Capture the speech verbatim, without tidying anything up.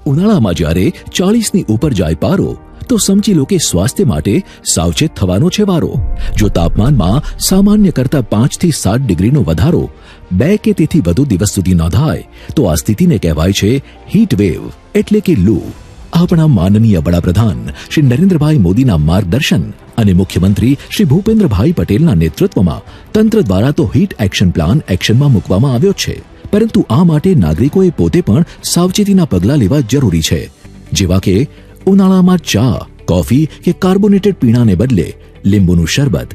ઉનાળામાં જ્યારે ચાળીસની ઉપર જાય પારો તો સમજી લો કે સ્વાસ્થ્ય માટે સાવચેત થવાનો છે વારો. જો તાપમાનમાં સામાન્ય કરતા પાંચ થી સાત ડિગ્રીનો વધારો બે કે તેથી વધુ દિવસ સુધી નોંધાય તો આ સ્થિતિને કહેવાય છે હીટ વેવ એટલે કે લૂ. આપણા માનનીય વડાપ્રધાન શ્રી નરેન્દ્રભાઈ મોદીના માર્ગદર્શન અને મુખ્યમંત્રી શ્રી ભૂપેન્દ્રભાઈ પટેલના નેતૃત્વમાં તંત્ર દ્વારા તો હીટ એક્શન પ્લાન એક્શનમાં મૂકવામાં આવ્યો છે, પરંતુ આ માટે નાગરિકોએ પોતે પણ સાવચેતીના પગલાં લેવા જરૂરી છે, જેવા કે ઉનાળામાં ચા, કોફી કે કાર્બોનેટેડ પીણાને બદલે લીંબુનું શરબત